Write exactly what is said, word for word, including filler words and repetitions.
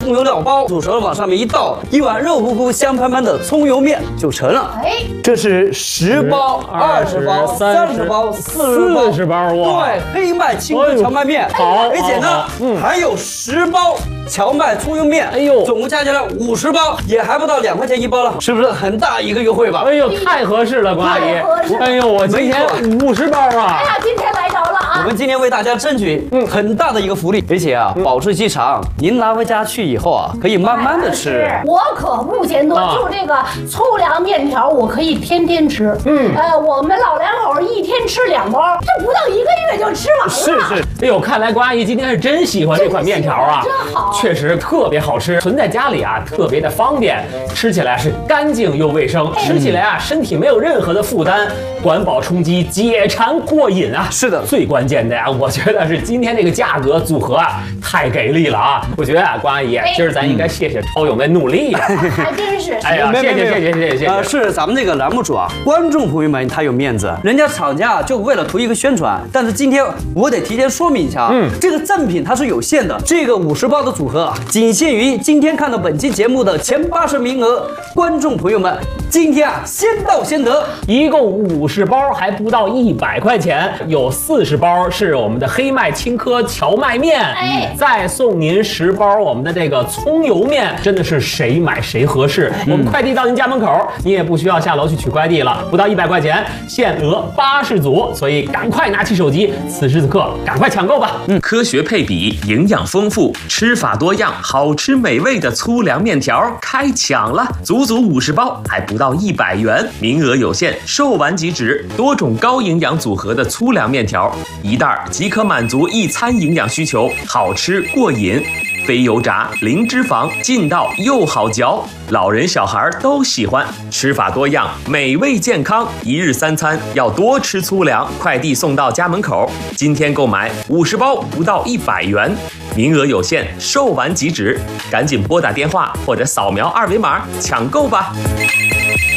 葱油料包，煮熟了往上面一倒，一碗肉乎乎、香喷喷的葱油面就成了。哎，这是十包、二十包、三十包、四十包、 四十包哇！ 对，黑麦青稞荞麦面， 好， 而且呢，嗯，还有十包荞麦葱油面，哎呦，总共加起来五十包，也还不到两块钱一包了，是不是很大一个优惠吧？ 哎呦，太合适了，关阿姨！哎呦，我今天五十包啊！ 哎呀，今天来着了啊！ 我们今天为大家争取很大的一个福利，而且啊，保质期长，您拿回家去以后啊，可以慢慢的吃。 我可不嫌多，就这个粗粮面条，我可以天天吃。嗯，呃，我们老两口一天吃两包，这不到一个月就吃完了。 是是，哎呦，看来关阿姨今天是真喜欢这款面条啊， 真好， 确实特别好吃，存在家里啊特别的方便，吃起来是干净又卫生，吃起来啊身体没有任何的负担，管饱充饥，解馋过瘾啊。 是的， 最关键的呀，我觉得是今天这个价格组合啊太给力了啊！我觉得啊，关阿姨，今儿咱应该谢谢超友们努力呀， 还真是。 哎呀，谢谢谢谢谢谢谢谢。 呃，是咱们这个栏目主啊，观众朋友们他有面子，人家厂家就为了图一个宣传，但是今天我得提前说明一下，嗯，这个赠品它是有限的，这个五十包的组合啊，仅限于今天看到本期节目的前八十名额观众朋友们，今天啊先到先得， 一共五十包，还不到一百块钱，有四十包是我们的黑麦青稞荞麦面，哎，再送您十包我们的这个葱油面，真的是谁买谁合适。嗯、我们快递到您家门口，你也不需要下楼去取快递了，不到一百块钱，限额八十组，所以赶快拿起手机，此时此刻赶快抢购吧。 嗯，科学配比，营养丰富，吃法多样，好吃美味的粗粮面条开抢了，足足五十包，还不到一百元，名额有限，售完即止。多种高营养组合的粗粮面条，一袋即可满足一餐营养需求，好吃过瘾。非油炸，零脂肪，劲道又好嚼，老人小孩都喜欢。吃法多样，美味健康，一日三餐要多吃粗粮。快递送到家门口，今天购买五十包不到一百元，名额有限，售完即止，赶紧拨打电话或者扫描二维码抢购吧。